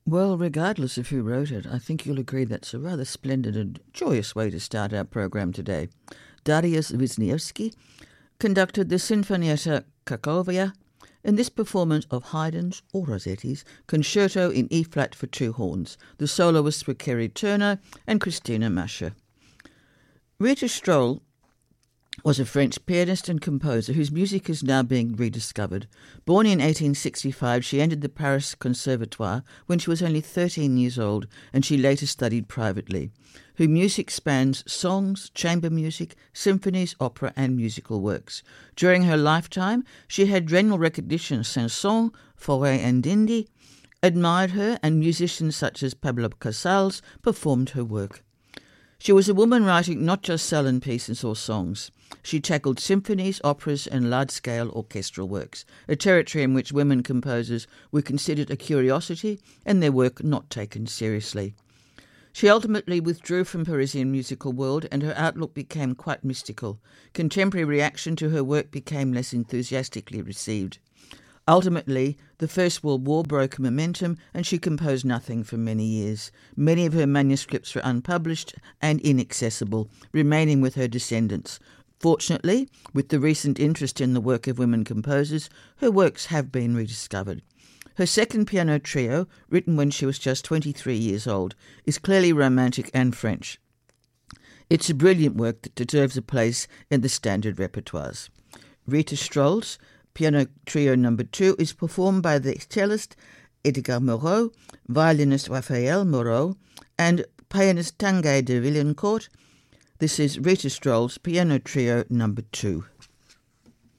Well, regardless of who wrote it, I think you'll agree that's a rather splendid and joyous way to start our program today. Dariusz Wisniewski conducted the Sinfonietta Cracovia in this performance of Haydn's or Rossetti's Concerto in E-flat for two horns. The soloists were Kerry Turner and Christina Mascher. Rita Stroll was a French pianist and composer whose music is now being rediscovered. Born in 1865, she entered the Paris Conservatoire when she was only 13 years old, and she later studied privately. Her music spans songs, chamber music, symphonies, opera, and musical works. During her lifetime, she had general recognition. Saint-Saëns, Fauré, and Dindy admired her, and musicians such as Pablo Casals performed her work. She was a woman writing not just salon pieces or songs. She tackled symphonies, operas, and large-scale orchestral works, a territory in which women composers were considered a curiosity and their work not taken seriously. She ultimately withdrew from Parisian musical world, and her outlook became quite mystical. Contemporary reaction to her work became less enthusiastically received. Ultimately, the First World War broke momentum, and she composed nothing for many years. Many of her manuscripts were unpublished and inaccessible, remaining with her descendants. Fortunately, with the recent interest in the work of women composers, her works have been rediscovered. Her second piano trio, written when she was just 23 years old, is clearly romantic and French. It's a brilliant work that deserves a place in the standard repertoires. Rita Stroll's Piano Trio No. 2 is performed by the cellist Edgar Moreau, violinist Raphael Moreau, and pianist Tanguy de Villancourt. This is Rita Stroll's Piano Trio No. 2.